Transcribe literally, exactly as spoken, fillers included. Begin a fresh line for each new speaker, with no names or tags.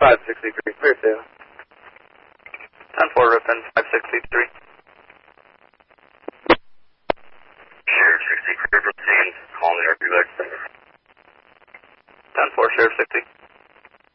five sixty-three, clear two.
ten four, Ripon, five sixty-three.